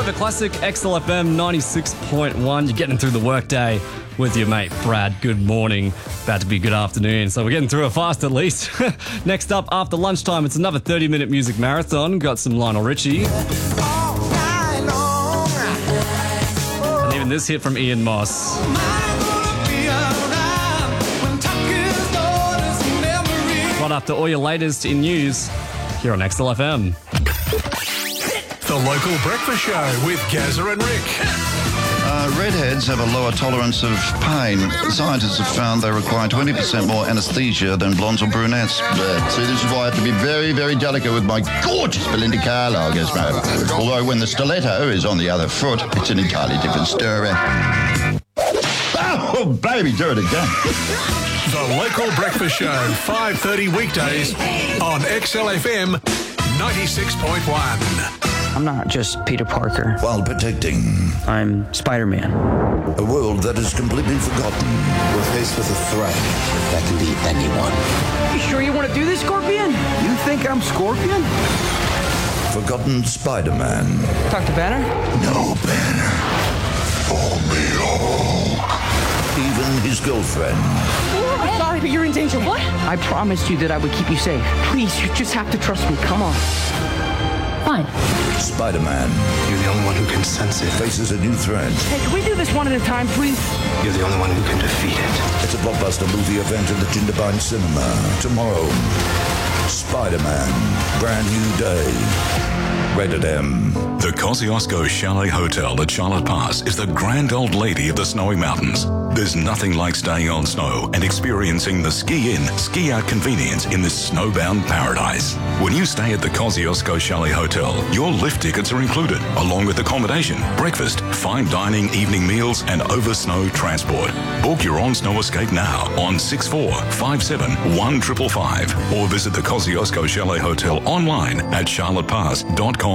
Forever Classic, XLFM 96.1. You're getting through the workday with your mate Brad. Good morning. About to be good afternoon. So we're getting through it fast at least. Next up, after lunchtime, it's another 30-minute music marathon. Got some Lionel Richie. And even this hit from Ian Moss. Right after all your latest in news here on XLFM. The Local Breakfast Show with Gazza and Rick. Redheads have a lower tolerance of pain. Scientists have found they require 20% more anaesthesia than blondes or brunettes. See, this is why I have to be very, very delicate with my gorgeous Belinda Carlisle, Gizmo. Although when the stiletto is on the other foot, it's an entirely different story. Oh, baby, do it again. The Local Breakfast Show, 5:30 weekdays on XLFM 96.1. I'm not just Peter Parker. While protecting I'm Spider-Man. a world that is completely forgotten. We're faced with a threat that can be anyone. You sure you want to do this, Scorpion? You think I'm Scorpion? Forgotten Spider-Man. Dr. Banner? No Banner. Only Hulk. Even his girlfriend. Oh, I'm sorry, but you're in danger. What? I promised you that I would keep you safe. Please, you just have to trust me. Come on. Fine. Spider-Man You're the only one who can sense it. faces a new threat. Hey, can we do this one at a time, please? You're the only one who can defeat it. It's a blockbuster movie event at the Jindabyne Cinema tomorrow. Spider-Man, brand new day. Rated M. The Kosciuszko Chalet Hotel at Charlotte Pass is the grand old lady of the Snowy Mountains. There's nothing like staying on snow and experiencing the ski-in, ski-out convenience in this snowbound paradise. When you stay at the Kosciuszko Chalet Hotel, your lift tickets are included, along with accommodation, breakfast, fine dining, evening meals, and over-snow transport. Book your on-snow escape now on 6457-1555 or visit the Kosciuszko Chalet Hotel online at charlottepass.com.au.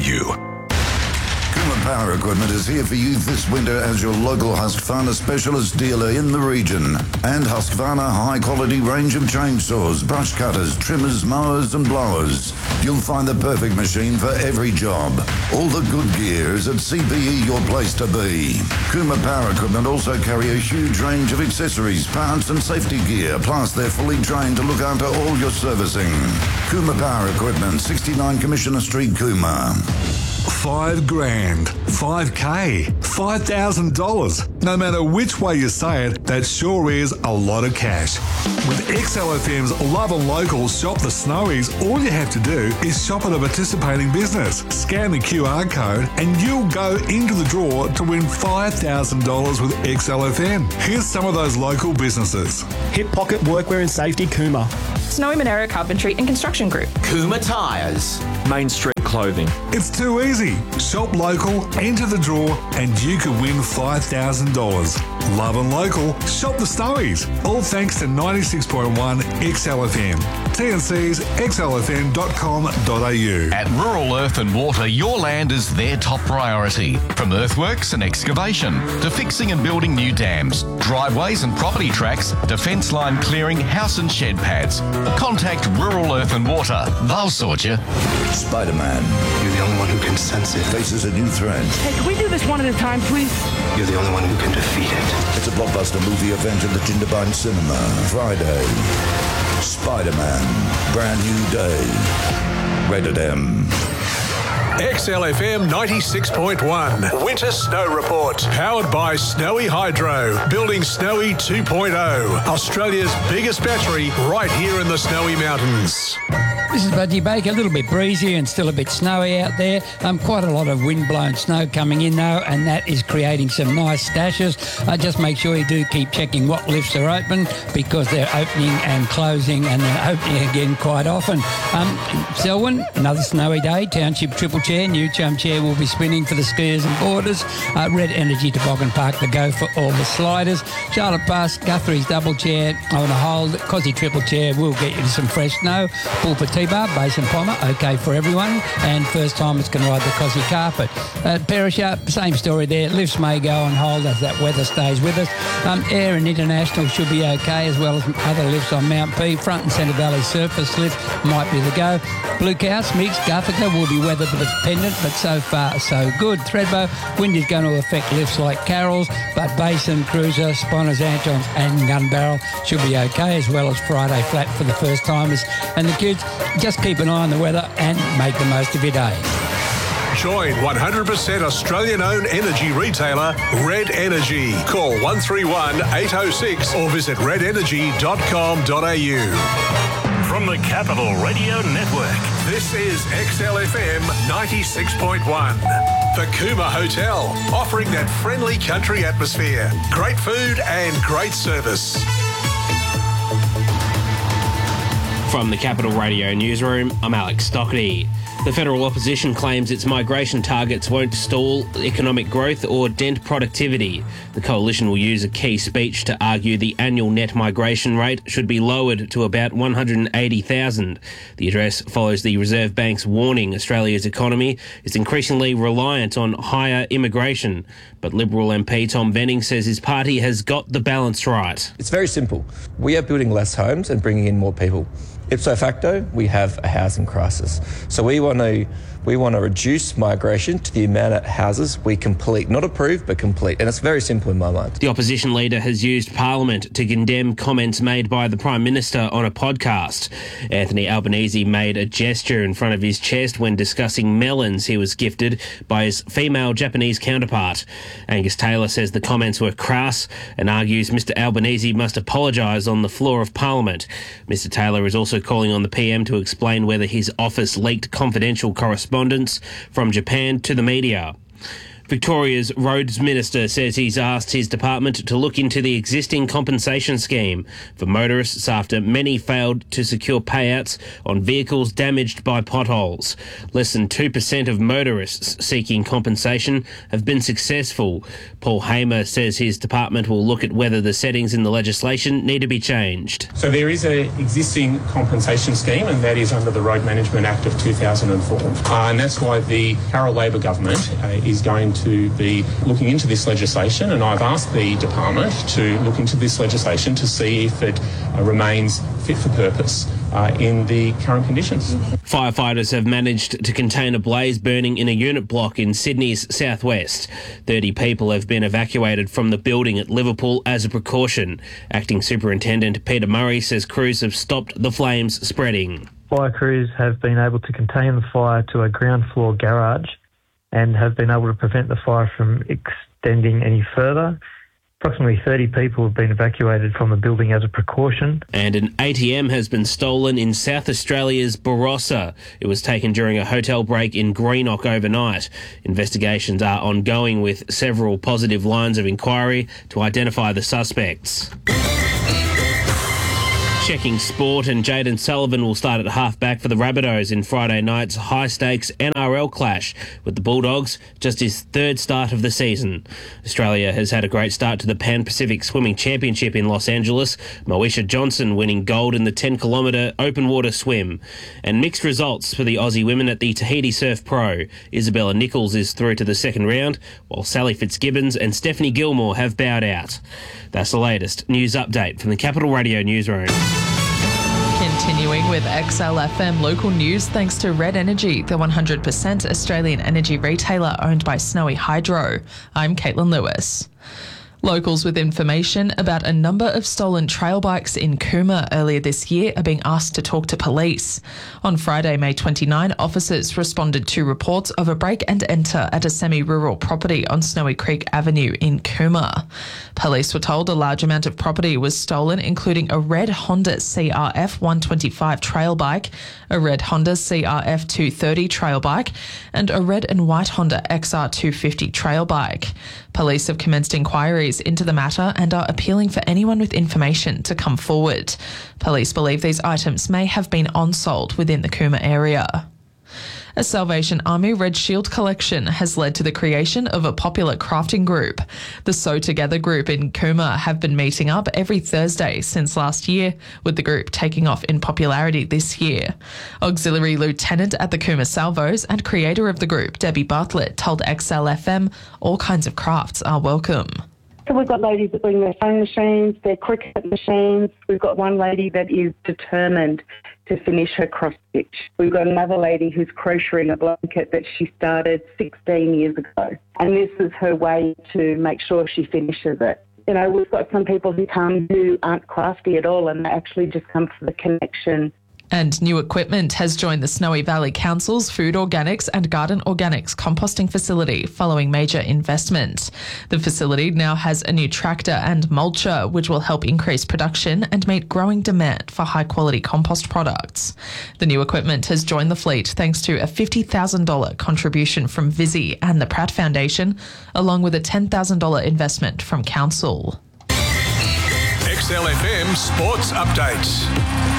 Kuma Power Equipment is here for you this winter as your local Husqvarna specialist dealer in the region. And Husqvarna high-quality range of chainsaws, brush cutters, trimmers, mowers and blowers. You'll find the perfect machine for every job. All the good gear is at CPE, your place to be. Kuma Power Equipment also carry a huge range of accessories, parts and safety gear, plus they're fully trained to look after all your servicing. Kuma Power Equipment, 69 Commissioner Street, Kuma. $5,000, $5K, $5,000. No matter which way you say it, that sure is a lot of cash. With XLFM's Love and Local Shop the Snowies, all you have to do is shop at a participating business, scan the QR code, and you'll go into the draw to win $5,000 with XLFM. Here's some of those local businesses. Hip Pocket Workwear and Safety, Cooma. Snowy Monero Carpentry and Construction Group. Cooma Tyres. Main Street Clothing. It's too easy. Shop local, enter the draw, and you could win $5,000. Love and Local, shop the Snowies. All thanks to 96.1 XLFM. TNC's xlfm.com.au. At Rural Earth and Water, your land is their top priority. From earthworks and excavation to fixing and building new dams, driveways and property tracks to fence line clearing, house and shed pads. Contact Rural Earth and Water. They'll sort you. Spider-Man You're the only one who can sense it. faces a new threat. Hey, can we do this one at a time, please? You're the only one who can defeat it. It's a blockbuster movie event at the Jindabyne Cinema Friday. Spider-Man, brand new day. Rated M. XLFM 96.1 Winter Snow Report. Powered by Snowy Hydro. Building Snowy 2.0. Australia's biggest battery right here in the Snowy Mountains. This is Budgie Baker. A little bit breezy and still a bit snowy out there. Quite a lot of wind-blown snow coming in though, and that is creating some nice stashes. Just make sure you do keep checking what lifts are open because they're opening and closing and then opening again quite often. Selwyn, another snowy day. Township Triple Chair, new chum chair will be spinning for the skiers and boarders. Red Energy Toboggan Park to go for all the sliders. Charlotte Pass, Guthrie's double chair on a hold. Cosy Triple Chair will get you to some fresh snow. Pulpit T-Bar, Basin Pommer, okay for everyone. And first time it's going to ride the Cosy carpet. Perisher, same story there. Lifts may go on hold as that weather stays with us. Air and International should be okay, as well as other lifts on Mount P. Front and Centre Valley surface lift might be the go. Blue Cow, Mix, Guthica will be weathered with a pendant, but so far so good. Thredbo, wind is going to affect lifts like Carroll's, but Basin, Cruiser, Sponners, Antons and Gun Barrel should be okay, as well as Friday Flat for the first timers. And the kids, just keep an eye on the weather and make the most of your day. Join 100% Australian-owned energy retailer Red Energy. Call 131 806 or visit redenergy.com.au. From the Capital Radio Network, this is XLFM 96.1. The Cooma Hotel, offering that friendly country atmosphere, great food and great service. From the Capital Radio Newsroom, I'm Alex Stockley. The federal opposition claims its migration targets won't stall economic growth or dent productivity. The coalition will use a key speech to argue the annual net migration rate should be lowered to about 180,000. The address follows the Reserve Bank's warning Australia's economy is increasingly reliant on higher immigration. But Liberal MP Tom Venning says his party has got the balance right. It's very simple. We are building less homes and bringing in more people. Ipso facto, we have a housing crisis. So we want to reduce migration to the amount of houses we complete, not approve, but complete. And it's very simple in my mind. The opposition leader has used Parliament to condemn comments made by the Prime Minister on a podcast. Anthony Albanese made a gesture in front of his chest when discussing melons he was gifted by his female Japanese counterpart. Angus Taylor says the comments were crass and argues Mr Albanese must apologise on the floor of Parliament. Mr Taylor is also calling on the PM to explain whether his office leaked confidential correspondence from Japan to the media. Victoria's Roads Minister says he's asked his department to look into the existing compensation scheme for motorists after many failed to secure payouts on vehicles damaged by potholes. Less than 2% of motorists seeking compensation have been successful. Paul Hamer says his department will look at whether the settings in the legislation need to be changed. So there is an existing compensation scheme, and that is under the Road Management Act of 2004. And that's why the Carroll Labor government is going to be looking into this legislation, and I've asked the department to look into this legislation to see if it remains fit for purpose in the current conditions. Firefighters have managed to contain a blaze burning in a unit block in Sydney's southwest. 30 people have been evacuated from the building at Liverpool as a precaution. Acting Superintendent Peter Murray says crews have stopped the flames spreading. Fire crews have been able to contain the fire to a ground floor garage and have been able to prevent the fire from extending any further. Approximately 30 people have been evacuated from the building as a precaution. And an ATM has been stolen in South Australia's Barossa. It was taken during a hotel break in Greenock overnight. Investigations are ongoing with several positive lines of inquiry to identify the suspects. Checking sport, and Jayden Sullivan will start at half-back for the Rabbitohs in Friday night's high-stakes NRL clash with the Bulldogs, just his third start of the season. Australia has had a great start to the Pan Pacific Swimming Championship in Los Angeles, Moesha Johnson winning gold in the 10-kilometre open water swim. And mixed results for the Aussie women at the Tahiti Surf Pro. Isabella Nichols is through to the second round, while Sally Fitzgibbons and Stephanie Gilmore have bowed out. That's the latest news update from the Capital Radio Newsroom. Continuing with XLFM local news thanks to Red Energy, the 100% Australian energy retailer owned by Snowy Hydro. I'm Caitlin Lewis. Locals with information about a number of stolen trail bikes in Cooma earlier this year are being asked to talk to police. On Friday, May 29, officers responded to reports of a break and enter at a semi-rural property on Snowy Creek Avenue in Cooma. Police were told a large amount of property was stolen, including a red Honda CRF 125 trail bike, a red Honda CRF 230 trail bike, and a red and white Honda XR 250 trail bike. Police have commenced inquiries into the matter and are appealing for anyone with information to come forward. Police believe these items may have been on-sold within the Cooma area. A Salvation Army Red Shield collection has led to the creation of a popular crafting group. The Sew Together group in Cooma have been meeting up every Thursday since last year, with the group taking off in popularity this year. Auxiliary Lieutenant at the Cooma Salvos and creator of the group, Debbie Bartlett, told XLFM all kinds of crafts are welcome. So we've got ladies that bring their sewing machines, their cricket machines. We've got one lady that is determined to finish her cross stitch. We've got another lady who's crocheting a blanket that she started 16 years ago. And this is her way to make sure she finishes it. You know, we've got some people who come who aren't crafty at all and they actually just come for the connection. And new equipment has joined the Snowy Valley Council's Food Organics and Garden Organics composting facility following major investment. The facility now has a new tractor and mulcher, which will help increase production and meet growing demand for high-quality compost products. The new equipment has joined the fleet thanks to a $50,000 contribution from Visi and the Pratt Foundation, along with a $10,000 investment from Council. XLFM Sports Update.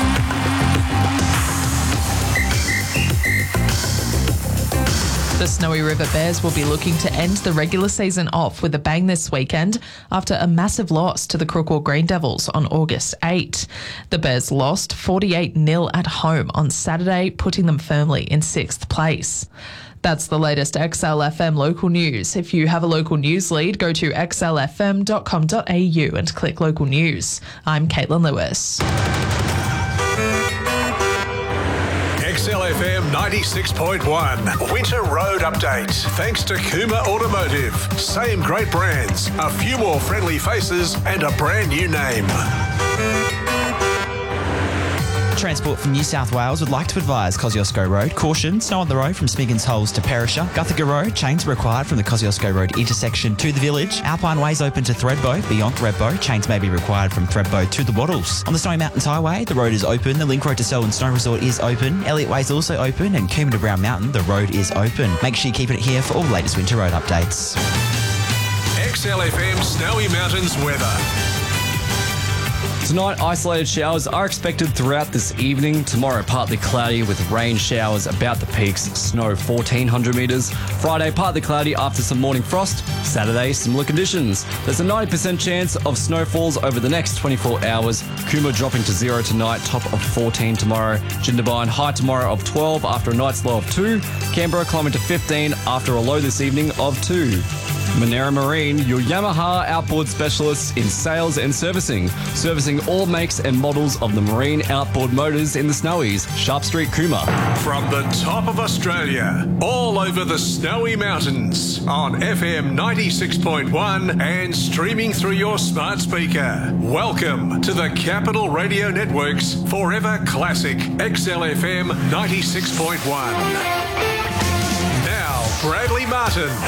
The Snowy River Bears will be looking to end the regular season off with a bang this weekend after a massive loss to the Crookwell Green Devils on August 8. The Bears lost 48-0 at home on Saturday, putting them firmly in 6th place. That's the latest XLFM local news. If you have a local news lead, go to xlfm.com.au and click local news. I'm Caitlin Lewis. XLFM 96.1 Winter Road Update. Thanks to Kuma Automotive. Same great brands, a few more friendly faces and a brand new name. Transport from New South Wales would like to advise Kosciuszko Road, caution, snow on the road from Smiggins Holes to Perisher. Guthica Road, chains required from the Kosciuszko Road intersection to the village. Alpine Way's open to Thredbo, beyond Thredbo, chains may be required from Thredbo to the Wattles. On the Snowy Mountains Highway, the road is open. The link road to Selwyn Snow Resort is open. Elliott Way's also open, and Coombe to Brown Mountain, the road is open. Make sure you keep it here for all the latest winter road updates. XLFM Snowy Mountains weather. Tonight, isolated showers are expected throughout this evening. Tomorrow, partly cloudy with rain showers about the peaks, snow 1,400 metres. Friday, partly cloudy after some morning frost. Saturday, similar conditions. There's a 90% chance of snowfalls over the next 24 hours. Coombe dropping to 0 tonight, top of 14 tomorrow. Jindabyne, high tomorrow of 12 after a night's low of 2. Canberra climbing to 15 after a low this evening of 2. Monera Marine, your Yamaha outboard specialists in sales and servicing. Servicing all makes and models of the marine outboard motors in the Snowies. Sharp Street, Coombe. From the top of Australia, all over the Snowy Mountains, on FM 96.1 and streaming through your smart speaker. Welcome to the Capital Radio Network's Forever Classic XLFM 96.1. Now, Bradley Martin.